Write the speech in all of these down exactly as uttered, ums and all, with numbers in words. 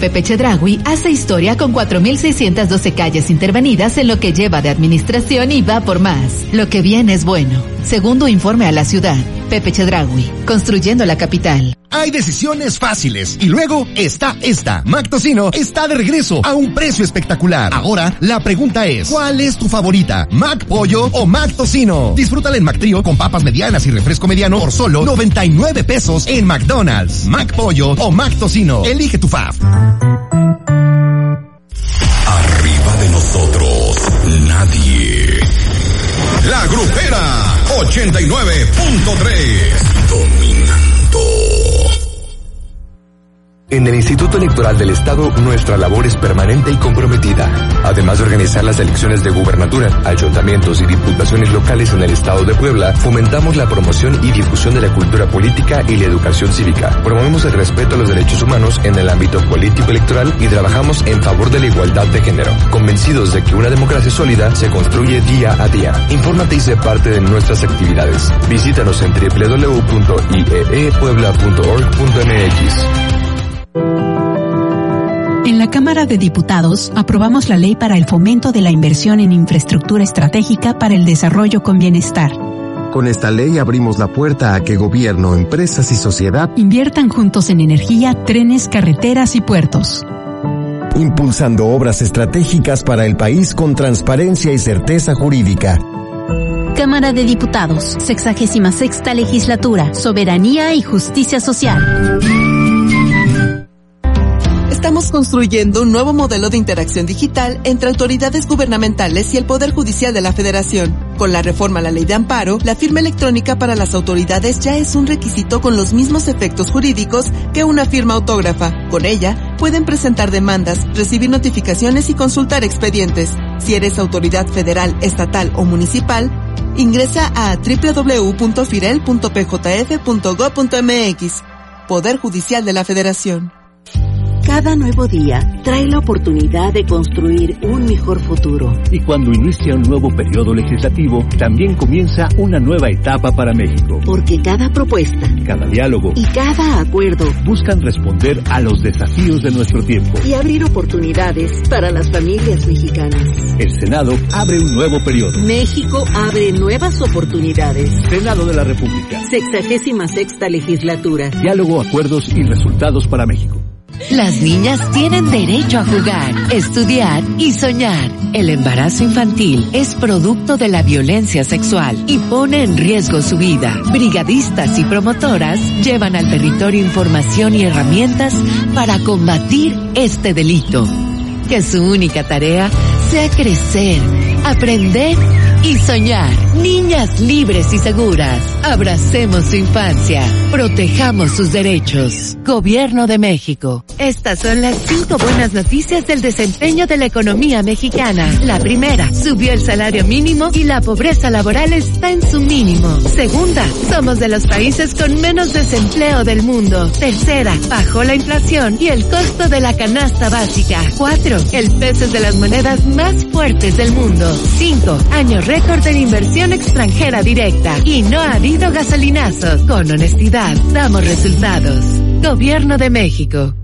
Pepe Chedraui hace historia con cuatro mil seiscientas doce calles intervenidas en lo que lleva de administración y va por más. Lo que viene es bueno. Segundo informe a la ciudad. Pepe Chedraui, construyendo la capital. Hay decisiones fáciles y luego está esta. Mac Tocino está de regreso a un precio espectacular. Ahora la pregunta es, ¿cuál es tu favorita? ¿Mac Pollo o Mac Tocino? Disfrútala en Mac Trío con papas medianas y refresco mediano por solo noventa y nueve pesos en McDonald's. Mac Pollo o Mac Tocino. Elige tu fave. Arriba de nosotros, nadie. La Grupera ochenta y nueve punto tres. Dominando. En el Instituto Electoral del Estado, nuestra labor es permanente y comprometida. Además de organizar las elecciones de gubernatura, ayuntamientos y diputaciones locales en el Estado de Puebla, fomentamos la promoción y difusión de la cultura política y la educación cívica. Promovemos el respeto a los derechos humanos en el ámbito político electoral y trabajamos en favor de la igualdad de género, convencidos de que una democracia sólida se construye día a día. Infórmate y sé parte de nuestras actividades. Visítanos en doble u doble u doble u punto i e e puebla punto org punto m x. En la Cámara de Diputados aprobamos la ley para el fomento de la inversión en infraestructura estratégica para el desarrollo con bienestar. Con esta ley abrimos la puerta a que gobierno, empresas y sociedad inviertan juntos en energía, trenes, carreteras y puertos. Impulsando obras estratégicas para el país con transparencia y certeza jurídica. Cámara de Diputados, sexagésima sexta legislatura, soberanía y justicia social. Estamos construyendo un nuevo modelo de interacción digital entre autoridades gubernamentales y el Poder Judicial de la Federación. Con la reforma a la Ley de Amparo, la firma electrónica para las autoridades ya es un requisito con los mismos efectos jurídicos que una firma autógrafa. Con ella, pueden presentar demandas, recibir notificaciones y consultar expedientes. Si eres autoridad federal, estatal o municipal, ingresa a doble u doble u doble u punto firel punto p j f punto gob punto m x. Poder Judicial de la Federación. Cada nuevo día trae la oportunidad de construir un mejor futuro. Y cuando inicia un nuevo periodo legislativo, también comienza una nueva etapa para México. Porque cada propuesta, cada diálogo y cada acuerdo buscan responder a los desafíos de nuestro tiempo y abrir oportunidades para las familias mexicanas. El Senado abre un nuevo periodo. México abre nuevas oportunidades. Senado de la República. Sexagésima sexta legislatura. Diálogo, acuerdos y resultados para México. Las niñas tienen derecho a jugar, estudiar y soñar. El embarazo infantil es producto de la violencia sexual y pone en riesgo su vida. Brigadistas y promotoras llevan al territorio información y herramientas para combatir este delito. Que su única tarea sea crecer, aprender y soñar. Niñas libres y seguras. Abracemos su infancia. Protejamos sus derechos. Gobierno de México. Estas son las cinco buenas noticias del desempeño de la economía mexicana. La primera, subió el salario mínimo y la pobreza laboral está en su mínimo. Segunda, somos de los países con menos desempleo del mundo. Tercera, bajó la inflación y el costo de la canasta básica. Cuatro, el peso es de las monedas más fuertes del mundo. Cinco, año récord en inversión extranjera directa. Y no ha habido gasolinazos. Con honestidad, damos resultados. Gobierno de México.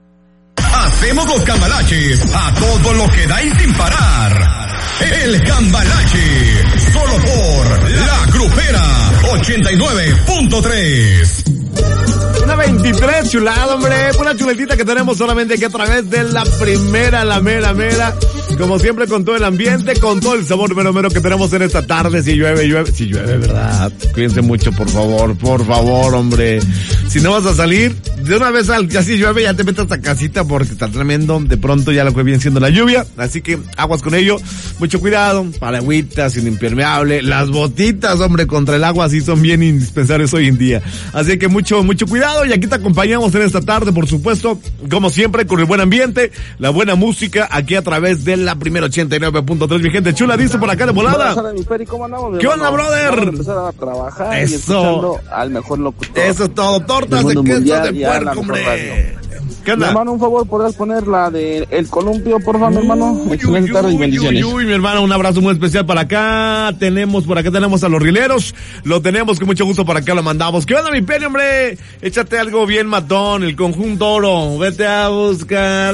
Hacemos los cambalaches a todo lo que da y sin parar. El Cambalache, solo por La Grupera ochenta y nueve punto tres. Una veintitrés, chulada, hombre. Una chuletita que tenemos solamente aquí a través de la primera, la mera, mera. Como siempre, con todo el ambiente, con todo el sabor mero, mero que tenemos en esta tarde. Si llueve, llueve. Si llueve, ¿verdad? Cuídense mucho, por favor, por favor, hombre. Si no vas a salir, de una vez al, ya si llueve, ya te metes a casita porque está tremendo. De pronto ya lo que viene siendo la lluvia. Así que aguas con ello. Mucho cuidado. Paragüitas, sin impermeable. Las botitas, hombre, contra el agua sí son bien indispensables hoy en día. Así que mucho, mucho cuidado. Y aquí te acompañamos en esta tarde, por supuesto, como siempre, con el buen ambiente, la buena música, aquí a través de la primera ochenta y nueve punto tres. Mi gente chula, dice por acá de volada. ¿Cómo andamos, ¿Qué onda, brother? Vamos a empezar a trabajar Eso. Y escuchando al mejor locutor. Eso es todo. Tortas de queso de puerco, hombre. ¿Qué onda? Mi hermano, un favor, ¿podrás poner la de El Columpio, por favor, mi hermano? Excelente tarde y bendiciones. Uy, uy, mi hermano, un abrazo muy especial para acá. Tenemos, por acá tenemos a los rileros. Lo tenemos con mucho gusto, para acá lo mandamos. ¿Qué onda, mi peli, hombre? Échate algo bien matón, el conjunto oro. Vete a buscar